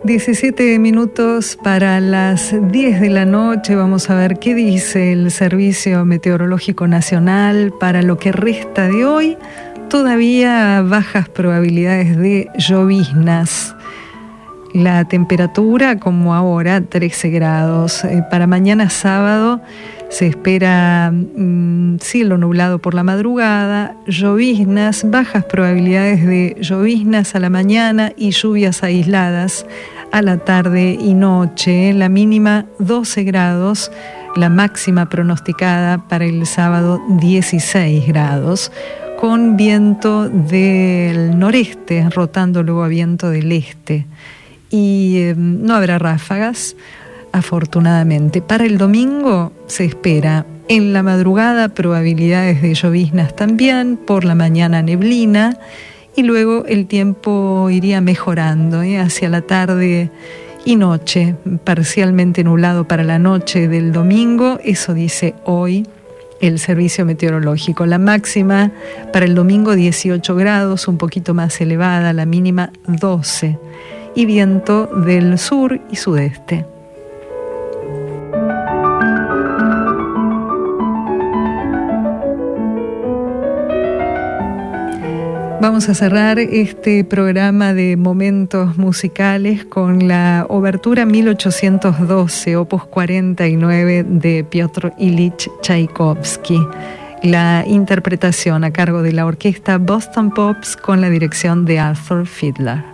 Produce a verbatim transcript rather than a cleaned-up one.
diecisiete minutos para las diez de la noche. Vamos a ver qué dice el Servicio Meteorológico Nacional para lo que resta de hoy. Todavía bajas probabilidades de lloviznas. La temperatura, como ahora, trece grados. Eh, para mañana sábado se espera mmm, cielo nublado por la madrugada, lloviznas, bajas probabilidades de lloviznas a la mañana y lluvias aisladas a la tarde y noche. La mínima doce grados, la máxima pronosticada para el sábado dieciséis grados, con viento del noreste, rotando luego a viento del este. Y eh, no habrá ráfagas, afortunadamente. Para el domingo se espera en la madrugada probabilidades de lloviznas también, por la mañana neblina, y luego el tiempo iría mejorando ¿eh? hacia la tarde y noche, parcialmente nublado para la noche del domingo. Eso dice hoy el Servicio Meteorológico. La máxima para el domingo dieciocho grados, un poquito más elevada, la mínima doce, y viento del sur y sudeste. Vamos a cerrar este programa de momentos musicales con la obertura mil ochocientos doce, opus cuarenta y nueve de Piotr Ilich Tchaikovsky. La interpretación a cargo de la orquesta Boston Pops con la dirección de Arthur Fiedler.